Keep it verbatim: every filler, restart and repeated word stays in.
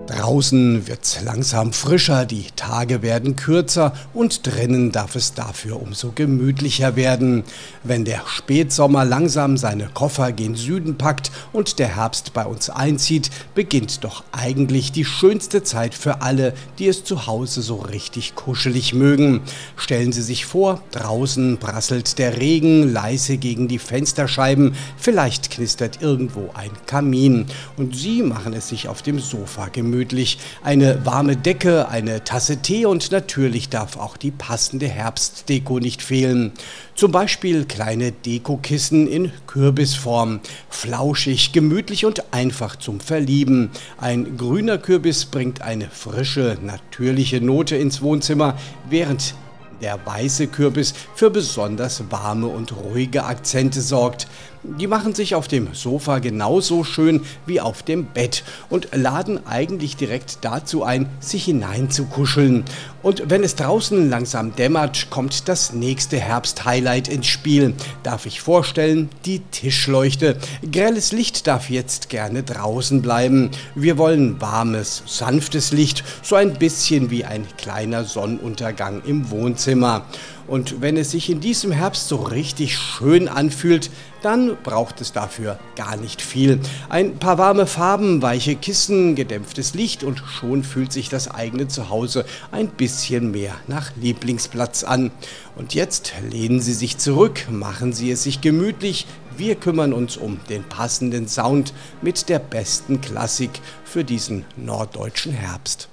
Draußen wird's langsam frischer, die Tage werden kürzer und drinnen darf es dafür umso gemütlicher werden. Wenn der Spätsommer langsam seine Koffer gen Süden packt und der Herbst bei uns einzieht, beginnt doch eigentlich die schönste Zeit für alle, die es zu Hause so richtig kuschelig mögen. Stellen Sie sich vor, draußen prasselt der Regen leise gegen die Fensterscheiben, vielleicht knistert irgendwo ein Kamin und Sie machen es sich auf dem Sofa gemütlich. Eine warme Decke, eine Tasse Tee und natürlich darf auch die passende Herbstdeko nicht fehlen. Zum Beispiel kleine Dekokissen in Kürbisform. Flauschig, gemütlich und einfach zum Verlieben. Ein grüner Kürbis bringt eine frische, natürliche Note ins Wohnzimmer, während der weiße Kürbis für besonders warme und ruhige Akzente sorgt. Die machen sich auf dem Sofa genauso schön wie auf dem Bett und laden eigentlich direkt dazu ein, sich hineinzukuscheln. Und wenn es draußen langsam dämmert, kommt das nächste Herbst-Highlight ins Spiel. Darf ich vorstellen, die Tischleuchte. Grelles Licht darf jetzt gerne draußen bleiben. Wir wollen warmes, sanftes Licht, so ein bisschen wie ein kleiner Sonnenuntergang im Wohnzimmer. Und wenn es sich in diesem Herbst so richtig schön anfühlt, dann braucht es dafür gar nicht viel. Ein paar warme Farben, weiche Kissen, gedämpftes Licht und schon fühlt sich das eigene Zuhause ein bisschen mehr nach Lieblingsplatz an. Und jetzt lehnen Sie sich zurück, machen Sie es sich gemütlich. Wir kümmern uns um den passenden Sound mit der besten Klassik für diesen norddeutschen Herbst.